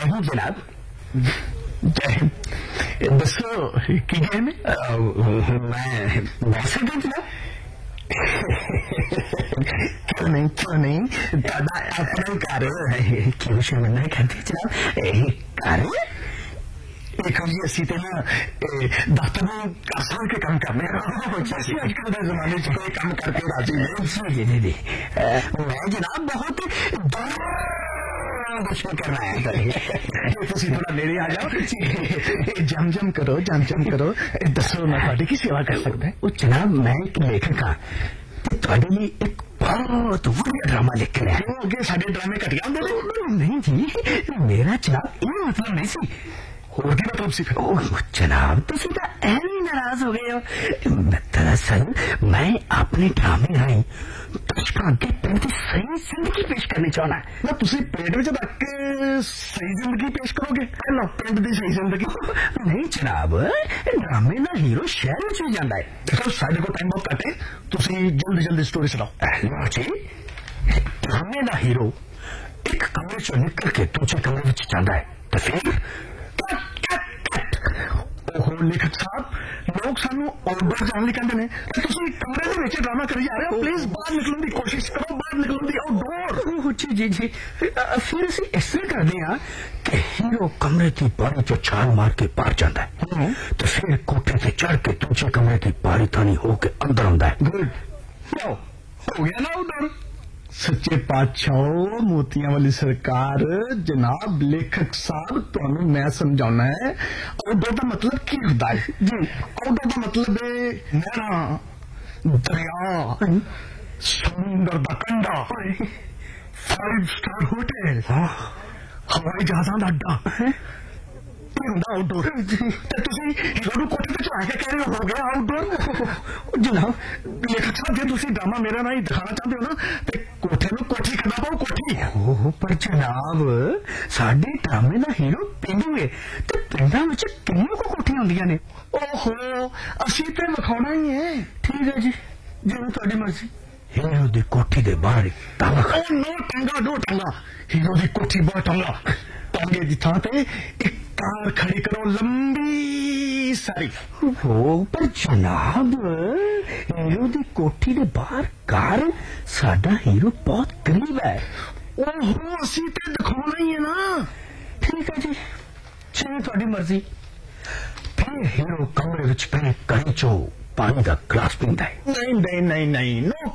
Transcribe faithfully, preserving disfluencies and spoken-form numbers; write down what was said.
नहीं जनाब। दसो की गए में मैं वैसे गए जनाब। क्यों नहीं क्यों नहीं दादा अपना घर क्यों शर्मिंदा करते जनाब। घर एक हम असी तो ना दफ्तर में कासा के काम करने अजकल के जमाने च कोई काम करके राजी नहीं। नहीं नहीं मैं जनाब बहुत दुश्मन करना है थोड़ा नेड़े आ जाओ। जम जम करो जम जम करो। दसो मैं थोड़ी की सेवा कर सकता है। जनाब मैं एक लेखक हाँ थोड़े लिए एक बहुत बढ़िया ड्रामा लिख के लिया। अगे साढ़े ड्रामे घटिया होंगे नहीं जी मेरा जनाब ये मतलब नहीं सी और की मतलब सी। जनाब तुम तो ऐसे नाराज हो गए हो। दरअसल मैं अपने ड्रामे राही दर्शकों अगे पिंड की सही जिंदगी पेश करनी चाहना। मैं तुसी पेट में रख के सही जिंदगी पेश करोगे। लो पिंड की सही जिंदगी नहीं जनाब ड्रामे का हीरो शहर में ही जाता है। देखो साढ़े को टाइम बहुत घट है तुसी जल्दी जल्दी स्टोरी सुनाओ। लो जी ड्रामे का हीरो एक कमरे चो निकल के दूसरे कमरे में जाता है तो फिर लेखक साहब लोग सानू ऑर्डर जाने कहते हैं कमरे के विच ड्रामा करी जा रहे हो। प्लीज बाहर निकलने की कोशिश करो बाहर निकलने की आउटडोर। जी जी जी फिर असी इस तरह करते हैं कि हीरो कमरे की बारी चो छाल मार के बाहर जाता है तो फिर कोठे से चढ़ के दूसरे कमरे की बारी थानी होके अंदर आता है। गुड हो गया ना आउटडोर। सच्चे पातशाह मोतियां वाली सरकार जनाब लेखक साहब तुहानू मैं समझाना है आउटडोर का मतलब की होता है जी। आउटडोर का मतलब है नहरा दरिया समुंदर का कंडा फाइव स्टार होटल हवाई जहाजा का अड्डा आउटडोर। हीरो कोठे पे चढ़ा के कह रहे हो गया आउटडोर। जनाब लेखक साहब जो तुम ड्रामा मेरा ना ही दिखाना चाहते हो ना तो कोठे में कोठी करना पाओ कोठी। ओह पर जनाब साडे ड्रामे का हीरो पिंडू है तो पिंडा में किन्नियां को कोठियां होंदियां ने। ओहो असी तो विखाना ही है। ठीक है जी जिवें तुहाडी मर्जी। हीरो दी कोठी दे बाहर टांगा नो टांगा नो टांगा हीरो दी कोठी बाहर टांगा टांगे दी थां ते एक कार खड़ी करो लंबी सारी। वो पर जनाब हीरो दी कोठी दे बाहर कार साडा हीरो बहुत गरीब है। ओहो असी ते दिखाना ही है ना। ठीक है जी जिवें तुहाडी मर्जी। फिर हीरो कमरे विच पे कहीं चो पानी का ग्लास पींदा है। नहीं नहीं नहीं नहीं नो